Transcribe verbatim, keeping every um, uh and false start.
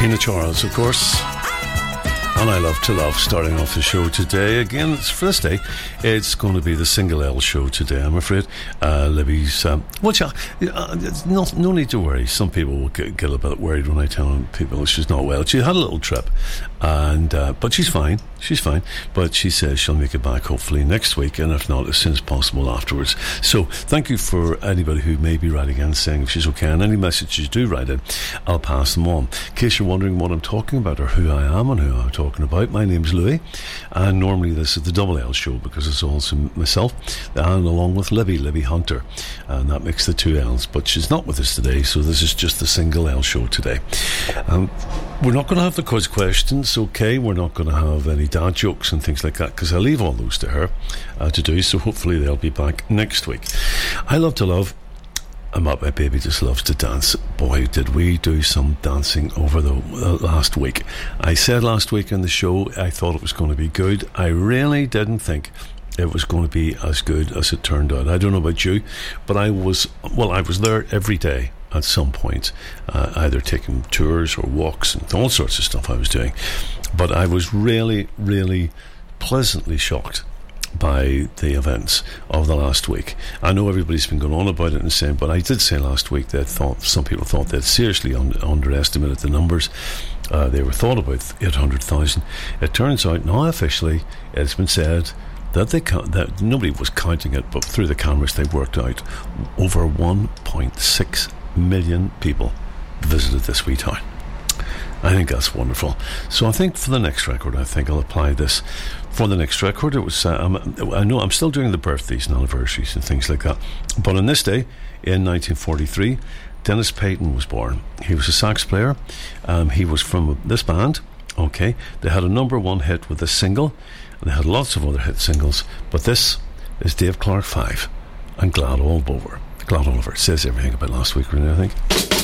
Tina Charles, of course, and I Love to Love, starting off the show today. Again, it's for this day, it's going to be the Single L show today, I'm afraid. Uh, Libby's, um, well, yeah, uh, no, no need to worry. Some people will get, get a bit worried when I tell people she's not well. She had a little trip, and uh, but she's fine. She's fine, but she says she'll make it back hopefully next week, and if not, as soon as possible afterwards. So thank you for anybody who may be writing in saying if she's okay, and any messages you do write in, I'll pass them on. In case you're wondering what I'm talking about or who I am and who I'm talking about, my name's Louis, and normally this is the Double L show because it's also myself and along with Libby, Libby Hunter, and that makes the two L's, but she's not with us today, so this is just the Single L show today. Um, we're not going to have the quiz questions, okay? We're not going to have any dad jokes and things like that because I leave all those to her uh, to do, so hopefully they'll be back next week. I Love to Love. I'm up, my baby just loves to dance. Boy, did we do some dancing over the uh, last week. I said last week in the show I thought it was going to be good. I really didn't think it was going to be as good as it turned out. I don't know about you, but I was, well, I was there every day at some point, uh, either taking tours or walks and all sorts of stuff I was doing. But I was really, really pleasantly shocked by the events of the last week. I know everybody's been going on about it and saying, but I did say last week that thought some people thought they'd seriously un- underestimated the numbers. Uh, they were thought about eight hundred thousand. It turns out now officially it's been said that they count, that nobody was counting it, but through the cameras they worked out over one point six million people visited this wee town. I think that's wonderful. So I think for the next record, I think I'll apply this. For the next record, it was. Uh, I'm, I know I'm still doing the birthdays and anniversaries and things like that. But on this day, in nineteen forty-three, Dennis Payton was born. He was a sax player. Um, he was from this band. Okay, they had a number one hit with a single, and they had lots of other hit singles. But this is Dave Clark Five and Glad All Over. Glad All Over. It says everything about last week, really, I think.